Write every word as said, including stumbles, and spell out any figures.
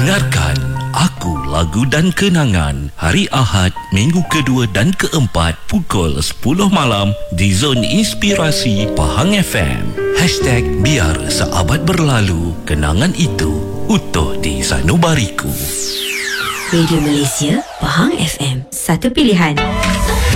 Dengarkan Aku Lagu dan Kenangan hari Ahad, minggu kedua dan keempat pukul sepuluh malam di Zon Inspirasi Pahang F M. Hashtag biar seabad berlalu, kenangan itu utuh di sanubariku. Radio Malaysia Pahang F M, satu pilihan.